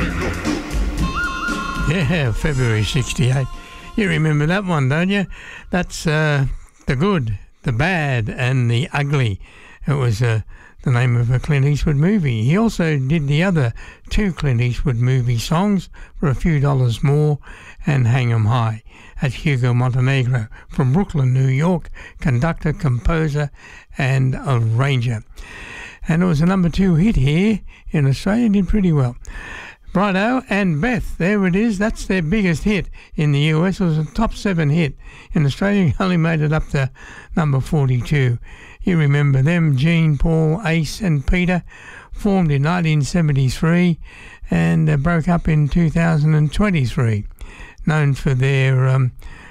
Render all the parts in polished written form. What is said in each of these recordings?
Yeah, February 68. You remember that one, don't you? That's The Good, The Bad and The Ugly. It was the name of a Clint Eastwood movie. He also did the other two Clint Eastwood movie songs, For a Few Dollars More and Hang 'Em High. That's Hugo Montenegro from Brooklyn, New York, conductor, composer and arranger. And it was a number 2 hit here in Australia, did pretty well. Righto, and Beth, there it is. That's their biggest hit in the US. It was a top 7 hit. In Australia, only made it up to number 42. You remember them, Gene, Paul, Ace and Peter, formed in 1973 and broke up in 2023. Known for their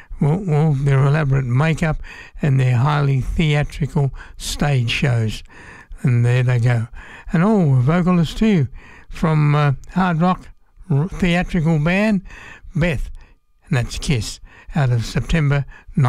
their elaborate makeup and their highly theatrical stage shows. And there they go. And all vocalists too, from hard rock theatrical band Beth, and that's Kiss, out of September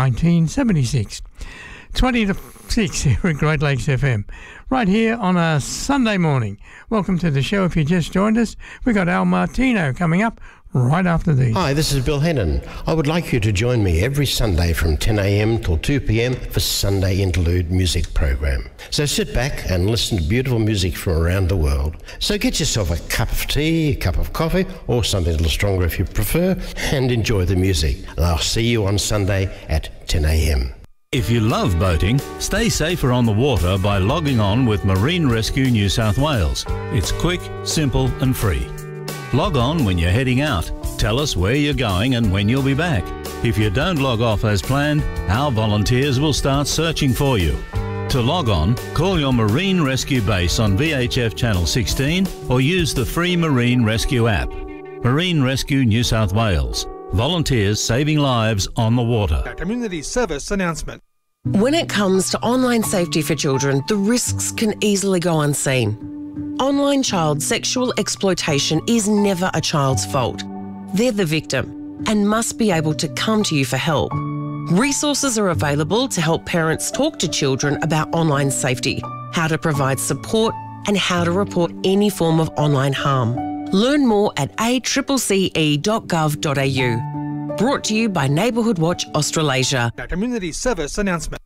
1976. 20 to 6 here at Great Lakes FM, right here on a Sunday morning. Welcome to the show. If you just joined us, we've got Al Martino coming up right after these. Hi, this is Bill Hennon. I would like you to join me every Sunday from 10 a.m. till 2 p.m. for Sunday Interlude music program. So sit back and listen to beautiful music from around the world. So get yourself a cup of tea, a cup of coffee, or something a little stronger if you prefer, and enjoy the music. And I'll see you on Sunday at 10 a.m. If you love boating, stay safer on the water by logging on with Marine Rescue New South Wales. It's quick, simple and free. Log on when you're heading out. Tell us where you're going and when you'll be back. If you don't log off as planned, our volunteers will start searching for you. To log on, call your Marine Rescue base on VHF Channel 16 or use the free Marine Rescue app. Marine Rescue New South Wales. Volunteers saving lives on the water. A community service announcement. When it comes to online safety for children, the risks can easily go unseen. Online child sexual exploitation is never a child's fault. They're the victim and must be able to come to you for help. Resources are available to help parents talk to children about online safety, how to provide support and how to report any form of online harm. Learn more at accce.gov.au. Brought to you by Neighbourhood Watch Australasia. A community service announcement.